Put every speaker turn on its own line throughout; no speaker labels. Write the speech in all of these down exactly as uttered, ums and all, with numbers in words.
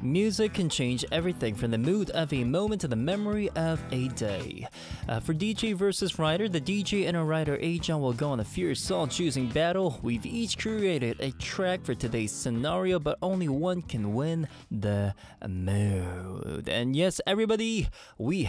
Music can change everything from the mood of a moment to the memory of a day. Uh, for D J versus writer, the D J and a writer A-John will go on a fierce song-choosing battle. We've each curated a track for today's scenario, but only one can win the mood. And yes, everybody, we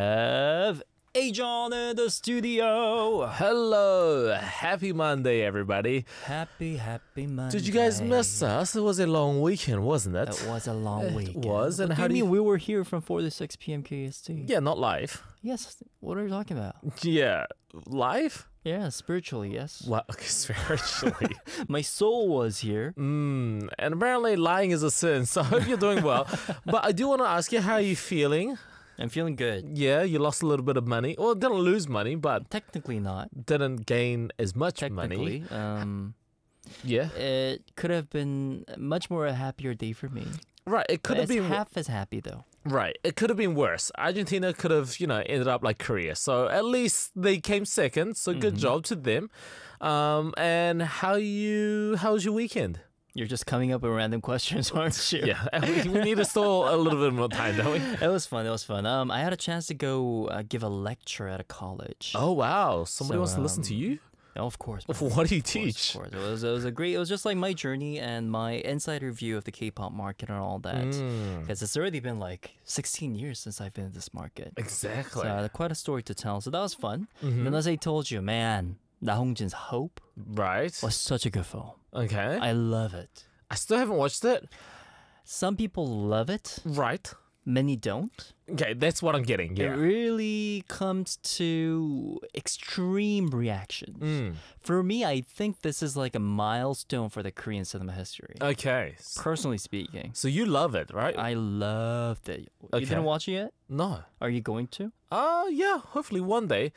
have A-John in the studio.
Hello, happy Monday, everybody.
Happy, happy Monday.
Did you guys miss us? It was a long weekend, wasn't it?
It was a long week.
It was. And
what
how
do you
do
mean
you...
we were here from four to six p.m. K S T?
Yeah, not live.
Yes. What are you talking about?
Yeah, live?
Yeah, spiritually, yes.
Well, okay, spiritually.
My soul was here.
Mm, and apparently lying is a sin, so I hope you're doing well. But I do want to ask you, how are you feeling?
I'm feeling good.
Yeah, you lost a little bit of money. Well, didn't lose money, but
Technically not.
didn't gain as much
Technically.
money.
Um,
Yeah.
it could have been much more a happier day for me.
Right, it could
But
have
it's
been...
half as happy, though.
Right, it could have been worse. Argentina could have, you know, ended up like Korea. So at least they came second. So good
Mhm.
job to them. Um, and how you? How was your weekend?
You're just coming up with random questions, aren't you?
Yeah, we, we need to stall a little bit more time, don't we?
It was fun. It was fun. Um, I had a chance to go uh, give a lecture at a college.
Oh wow! Somebody
So,
wants to listen to
um,
you.
Oh, of course. man.
What do you
Of course,
teach?
Of course. It was, it was a great. It was just like my journey and my insider view of the K-pop market and all that.
Mm,
Because it's already been like sixteen years since I've been in this market.
exactly.
So uh, quite a story to tell. So that was fun.
Mhm.
And then as I told you, man, Na Hongjin's Hope
Right.
was such a good film.
Okay. I,
I love it.
I still haven't watched it.
Some people love it,
Right.
many don't.
Okay, that's what I'm getting.
It
Yeah.
really comes to extreme reaction.
Mm.
For me, I think this is like a milestone for the Korean cinema history.
Okay. S-
Personally speaking,
So you love it, right?
I loved it.
Okay.
You didn't watch it yet?
no.
Are you going to?
Uh yeah. Hopefully one day.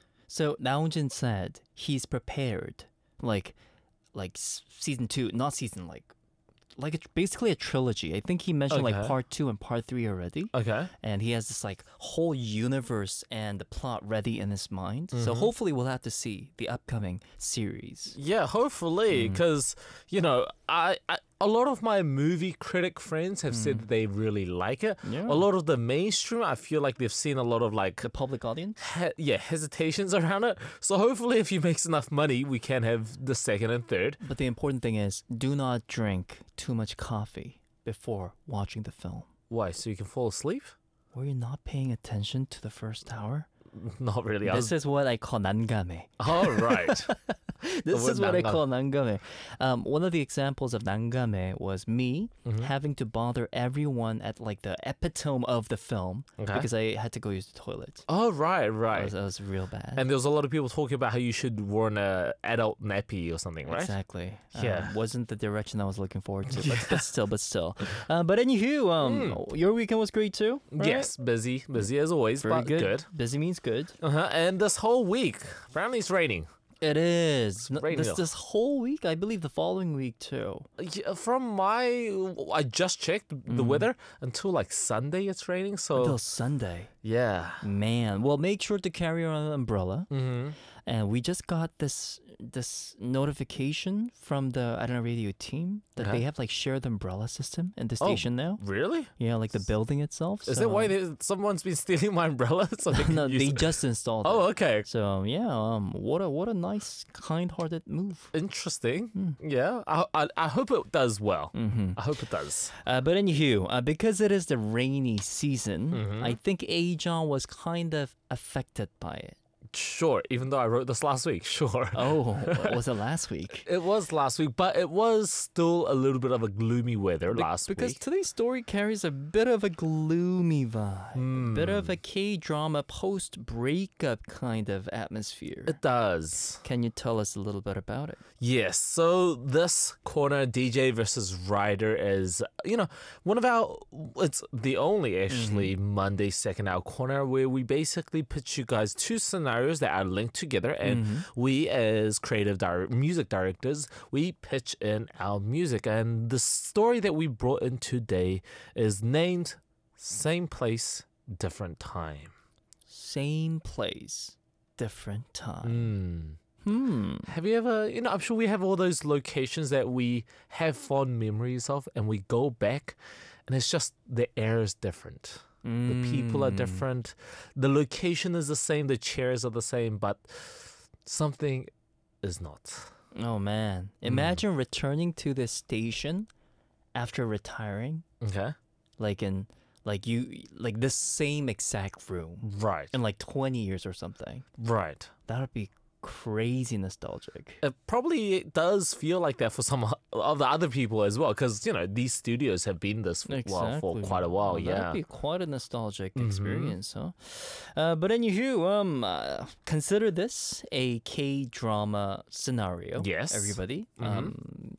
So Naonjin said he's prepared, like, like s- season two, not season like, like a, basically a trilogy. I think he mentioned like
Okay.
part two and part three already,
Okay.
and he has this like whole universe and the plot ready in his mind. So
Mhm.
hopefully we'll have to see the upcoming series.
Yeah, hopefully,
Mhm.
because you know, I, I a lot of my movie critic friends have said that they really like it.
Yeah.
A lot of the mainstream, I feel like they've seen a lot of like,
The public audience.
he- yeah, hesitations around it. So hopefully, if he makes enough money, we can have the second and third.
But the important thing is, do not drink too much coffee before watching the film.
Why? So you can fall asleep?
Were you not paying attention to the first hour?
Not really. I
This
was...
is what I call nangame.
Oh right.
This
word
is what I
nangame.
call nangame. Um, one of the examples of nangame was me
Mhm.
having to bother everyone at like the epitome of the film
Okay.
because I had to go use the toilet.
Oh right,
That
right.
was, that was real bad.
And there was a lot of people talking about how you should wear an uh, adult nappy or something, right?
Exactly.
Yeah.
Um, wasn't the direction I was looking forward to, but, but still, but still. Uh, but anywho, um, your weekend was great too. Right?
Hmm. Yes, busy, busy as always,
Very
but
good.
good.
Busy means good.
Uh-huh. And this whole week, apparently it's raining.
It is. N-
Right
This
now.
this whole week, I believe the following week too.
Yeah, from my, I just checked the
Mhm.
weather until like Sunday. It's raining, so
Until Sunday.
yeah.
Man, well, make sure to carry around an umbrella.
Mm-hmm.
And we just got this this notification from the I don't know radio team that they
Okay.
have like shared umbrella system in the
Oh.
station now.
Really?
Yeah, like the building itself.
Is
so-
that why they, someone's been stealing my umbrella? So they can
no,
use
they
it?
just installed
Oh,
it.
okay.
So yeah, um, what a what a nice, kind-hearted move.
Interesting.
Mm.
Yeah. I, I I hope it does well.
Mm-hmm.
I hope it does.
Uh, but anywho, uh, because it is the rainy season,
Mhm.
I think A-John was kind of affected by it.
Sure. Even though I wrote this last week, sure.
Oh, was it last week?
It was last week, but it was still a little bit of a gloomy weather
Be-
last
because
week.
today's story carries a bit of a gloomy vibe, a bit of
Hmm.
a K-drama post-breakup kind of atmosphere.
It does.
Can you tell us a little bit about it?
Yes, so this corner, D J versus Rider, is, you know, one of our, it's the only actually Monday second hour corner where we basically pitch you guys two scenarios that are linked together, and
Mhm.
we as creative dir- music directors, we pitch in our music. And the story that we brought in today is named Same Place, Different Time.
Same place, different time.
Mm.
Hmm.
Have you ever, you know, I'm sure we have all those locations that we have fond memories of and we go back and it's just the air is different. The people are different. The location is the same. The chairs are the same, but something is not.
Oh man. Imagine returning to this station after retiring.
Okay.
Like in like you like this same exact room
Right.
in like twenty years or something.
Right.
That would be crazy nostalgic.
It probably does feel like that for some of the other people as well, because you know these studios have been this for, well, for quite a while.
Well,
yeah,
that'd be quite a nostalgic experience, huh? Uh, but anywho, um, uh, consider this a K drama scenario.
Yes.
everybody. Um,